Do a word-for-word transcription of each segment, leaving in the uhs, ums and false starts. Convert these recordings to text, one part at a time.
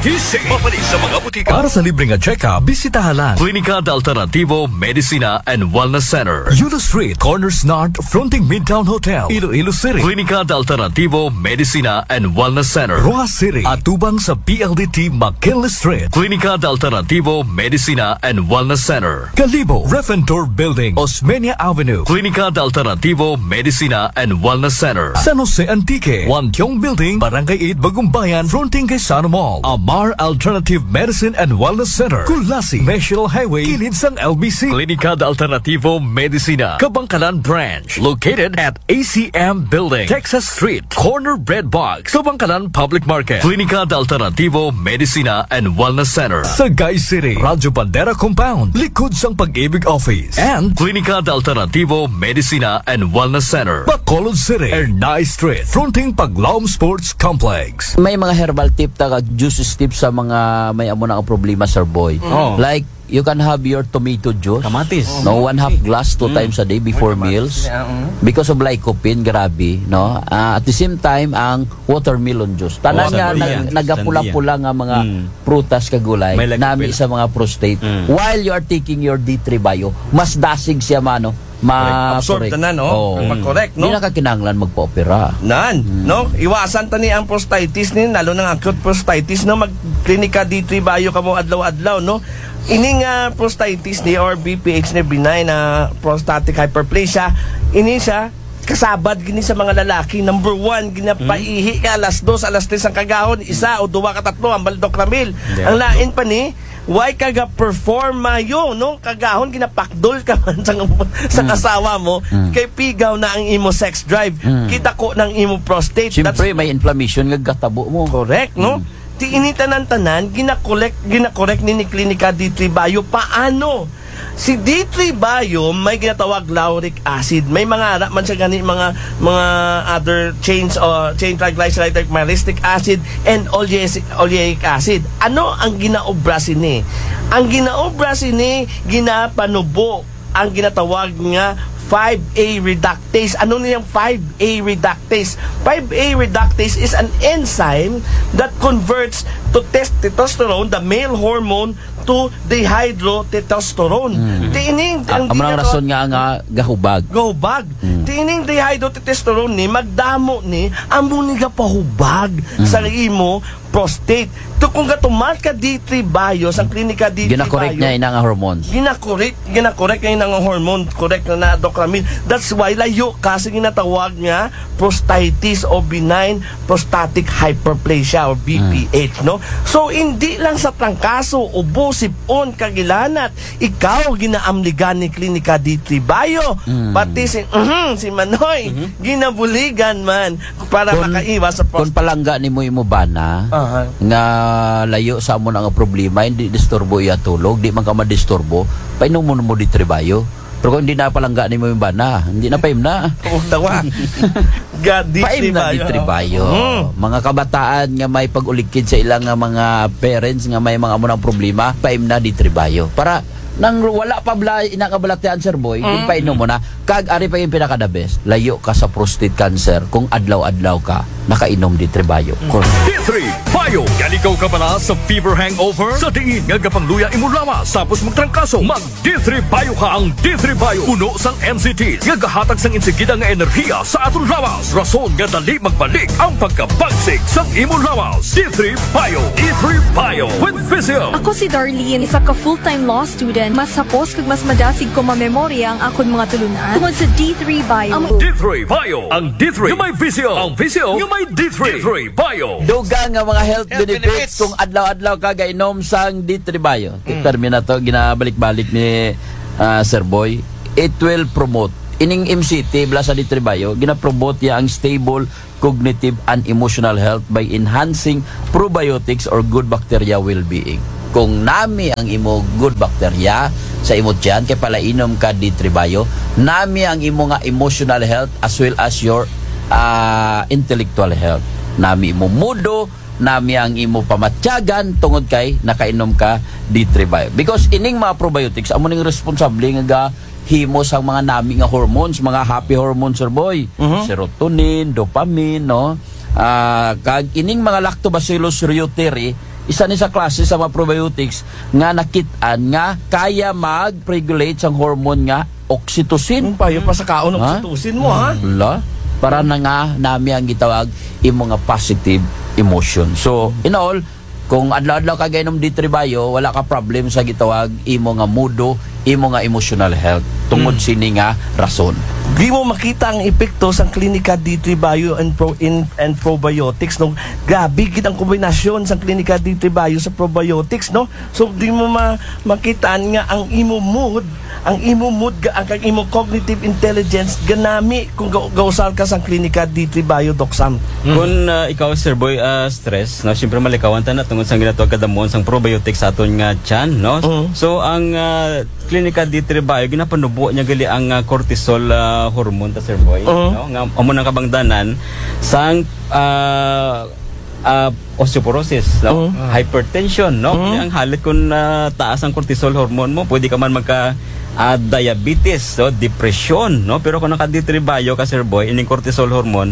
Gising! Mapalik sa mga butika. Para sa libreng check-up, bisitahan lang Klinika de Alternativo Medicina and Wellness Center, Yulo Street, Corners North, fronting Midtown Hotel, Iloilo City. Klinika de Alternativo Medicina and Wellness Center, Rojas City, atubang sa P L D T McKinley Street. Klinika de Alternativo Medicina and Wellness Center, Calibo, Reventor Building, Osmeña Avenue. Klinika de Alternativo Medicina and Wellness Center, San Jose Antique, Wantiong Building, Barangay eight, Bagumbayan, fronting kay Sano Mall. Amar Alternative Medicine and Wellness Center, Kulasi, National Highway, kilid sang L B C. Klinika de Alternativo Medicina, Kabangkalan Branch, located at A C M Building, Texas Street, Corner Bread Box, Kabangkalan Public Market. Klinika de Alternativo Medicina and Wellness Center, Sagay City, Radyo Bandera Compound, likod sang Pag-ibig Office. And Klinika de Alternativo Medicina and Wellness Center, Bacolod City, Ernay Street, fronting Paglaom Sports Complex. May mga herbal tip taga juices tip sa mga may amo na problema, Sir Boy. Oh. Like you can have your tomato juice, kamatis, no, one half glass two mm. times a day before oh, meals because of lycopene, grabe, no. Uh, at the same time ang watermelon juice. Tanan oh, nga nag, nagapula-pula nga mga mm. prutas kagulay nami sa mga prostate mm. while you are taking your D three Bio, mas dasig siya mano ma-absorb na no, oh. mag-correct no. Hindi na kakinanglan magpa-opera. Nan, mm. no, iwasan tani ang prostatitis ni lalo ng acute prostatitis no, mag-klinika D three Bio kamo adlaw-adlaw no. Ining uh, prostatitis ni or B P H ni benign na uh, prostatic hyperplasia, ini siya kasabad gini sa mga lalaki. Number one, ginapaihi ka alas dos, alas tres ang kagahon, isa o duwa ka tatlo ang baldocramil. Yeah. Ang lain pa ni why kaga perform mayo no, kagahon ginapakdol ka man sa, sa kasawa mo mm. kay pigaw na ang imo sex drive mm. kita ko ng imo prostate. Siyempre may inflammation nga gatabo mo. Correct no. Mm. Ti initanan-tanan ginakolek ginakorek ni ni Klinika D three Bio. Paano? Si D three Bio may ginatawag lauric acid. May mga man siya gani mga mga other chains or chain triglyceride like malic acid and oleic, oleic acid. Ano ang ginaobra sini? Ang ginaobra sini ginapanubo ang ginatawag nga five A reductase. Ano niyang five A reductase? five A reductase is an enzyme that converts to testosterone, the male hormone, to dihydrotestosterone. Mm. Tiining ang mga rason nga nga gahubag. Gahubag. Mm. Tiining dihydrotestosterone ni magdamo ni amo ni gapahubag mm. sa imo prostate. To kung gatumat ka D three Bio sa Klinika D three Bio. Ginakorek niya ina nga hormones. Ginakorek, ginakorek niya ina nga hormone, correct na na docramine. That's why layo kasi ginatawag nga prostatitis o benign prostatic hyperplasia o B P H, mm. no? So hindi lang sa trangkaso, ubo, sipon, kagilanat, ikaw ginaamligan ni Klinika D three Bio. Mm. Pati si uh-huh, si Manoy mm-hmm. ginabuligan man para kung, makaiwas sa prostate. Kung palangga ni mo imo bana, uh-huh. nga layo sa mo na nga problema, hindi disturbo iya tulog, di man ka madisturbo, painom mo mo D three Bio. Pero kung hindi na palangga ni mo yung bana, hindi na paim na. Tawa. Paim na D three Bio. Mm. Mga kabataan nga may pag-ulikid sa ilang nga mga parents nga may mga amunang problema, paim na D three Bio. Para nang wala pa bla inakabalatian, Sir Boy, mm. kung painom mo na, kag ari pa yung pinaka-the best, layo ka sa prostate cancer kung adlaw-adlaw ka nakainom D three Bio. Mm. D three Bio. Galigaw ka pala sa fever hangover? Sa diin nga gapangluya imo lawas tapos magtrangkaso, mag D three Bio ka. Ang D three Bio uno sang M C T nga gahatag sang insigida nga enerhiya sa aton lawas. Rason nga dali magbalik ang pagkabagsik sang imo lawas. D three Bio. D three Bio with Physio. Ako si Darlene, isa ka full-time law student. Mas hapos kag mas madasig ko mamemorya ang akon mga tulunan tungod sa D three Bio. Ang D three Bio. Ang D three yung may Physio. Ang Physio yung may D three. D three Bio. Dugang nga mga health, health benefits, benefits kung adlaw-adlaw ka gainom sang D three Bio. Mm. Termina to ginabalik-balik ni uh, Sir Boy. It will promote ining M C T bla sa D three Bio, gina-promote ya ang stable cognitive and emotional health by enhancing probiotics or good bacteria well-being. Kung nami ang imo good bacteria sa imo tiyan kay palainom ka D three Bio, nami ang imo nga emotional health as well as your uh, intellectual health. Nami imo mudo, nami ang imo pamatyagan tungod kay nakainom ka D three Bio. Because ining mga probiotics amo ning responsable nga himo sang mga nami nga hormones, mga happy hormones, Sir Boy. Uh-huh. Serotonin, dopamine, no? Uh, kag ining mga lactobacillus reuteri isa ni sa klase sa mga probiotics nga nakit-an nga kaya mag-regulate sang hormone nga oxytocin. Yung payo pa sa kaon ng Ha? oxytocin mo, ha? Wala. Para na nga nami ang gitawag imo nga positive emotion. So, in all, kung adlaw-adlaw ka gainom D three Bio, wala ka problem sa gitawag imo nga mudo, imo nga emotional health tungod sini nga rason. Di mo makita ang epekto sa Clinica D three Bio and pro in and probiotics, no. Grabe gid ang kombinasyon sa Clinica D three Bio sa probiotics, no. So di mo ma makita nga ang imo mood, ang imo mood ga- ang kang imo cognitive intelligence ganami kung ga- gausal ka sa Clinica D three Bio, Doc Sam. Kung uh, ikaw, Sir Boy, uh, stress, no, siyempre malikawan ta na tungod sa ginatawag kadamon sang probiotics sa aton nga tiyan, no. Mm. So ang uh, Clinica D three Bio ginapanubo niya gali ang uh, cortisol uh, hormone ta, Sir Boy, Mm. no, nga amo nang kabangdanan sang uh, uh, osteoporosis, no? Mm. Hypertension, no. Mm. Ang halit kung uh, taas ang cortisol hormone mo, pwede ka man magka uh, diabetes, so depression, no. Pero kung naka D three Bio ka, Sir Boy, ining cortisol hormone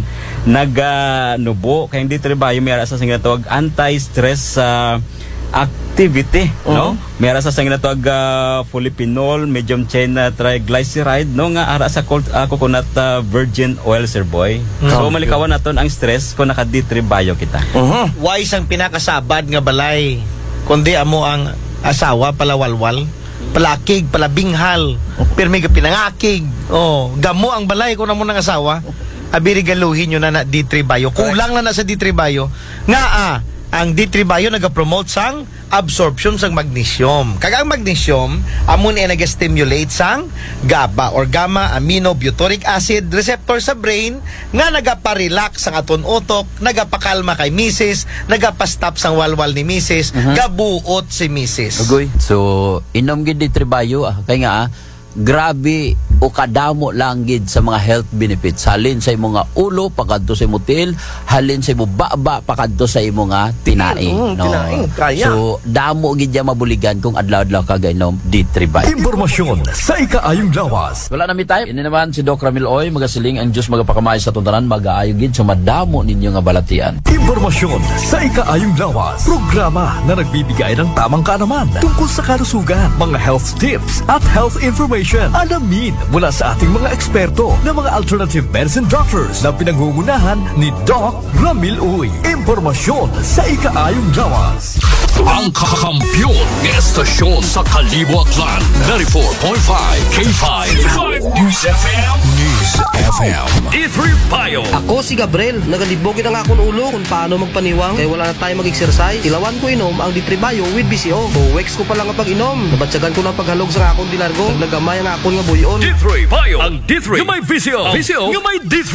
naganubo kay D three Bio may ara sa singatawag anti-stress uh, activity, no. May ara sa singatawag uh, polyphenol, medium chain uh, triglyceride, no, nga ara sa col- uh, coconut uh, virgin oil, Sir Boy. So malikawan naton ang stress kung naka D three Bio kita. Mhm. Wise ang pinakasabad nga balay, kundi amo ang asawa palawalwal, palakig, palabinghal, pirmi ka pinangakig. Oh, gamo ang balay kung amo ng asawa. Abiri galuhin nyo na na D three Bio. Kulang na na sa D three Bio. Nga ah, ang D three Bio nagapromote sang absorption sang magnesium. Kag ang magnesium amo ni nag-stimulate sang GABA or gamma aminobutyric acid receptor sa brain nga nagapa-relax sang aton utok, nagapakalma kay misis, nagapa-stop sang walwal ni misis, gabuot si misis. Agoy. So, inom gid D three Bio, ah, kay nga ah, grabe o kadamo lang gid sa mga health benefits. Halin sa imo nga ulo pakadto sa imo til, halin sa imo baba pakadto sa imo nga tinai. Mm, tinai, kaya. So, damo gid ya mabuligan kung adlaw-adlaw ka gainom D three Bio. Impormasyon sa ikaayong lawas. Wala na mi tayo. Ini naman si Doc Ramil Oy, magasiling ang Diyos magapakamay sa tuntanan, mag-aayo gid so madamo ninyo nga balatian. Impormasyon sa ikaayong lawas. Programa na nagbibigay ng tamang kaalaman tungkol sa kalusugan, mga health tips at health information. Alamin mula sa ating mga eksperto na mga alternative medicine doctors na pinangungunahan ni Doc Ramil Uy. Impormasyon sa ikaayong lawas. Ang kakampiyon ng estasyon sa Kalibuatlan. ninety-four point five K five News F M. News F M. D three Bio. Ako si Gabriel, nagalibogin ang akong ulo kung paano magpaniwang kaya wala na tayo mag-exercise. Ilawan ko inom ang D three Bio with B C O. Buwex ko pa lang ang pag-inom. Nabatsagan ko ng paghalog sa akong dilargo. Naglagamay ang akong nga buyon. D three Bio. Ang D three. Yung may V C O. V C O. Yung may D three.